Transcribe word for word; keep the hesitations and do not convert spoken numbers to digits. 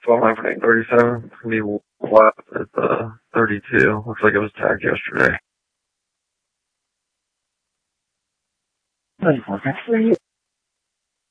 twelve nineteen thirty-seven. It's gonna be what at the thirty-two. Looks like it was tagged yesterday. thirty-four,